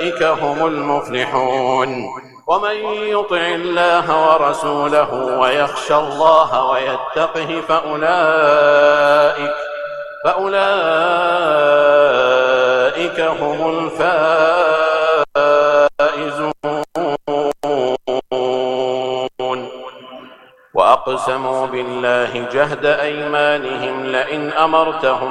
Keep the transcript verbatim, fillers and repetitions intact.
هم المفلحون. ومن يطع الله ورسوله ويخشى الله ويتقه فأولئك, فأولئك هم الفائزون. وأقسموا بالله جهد أيمانهم لئن أمرتهم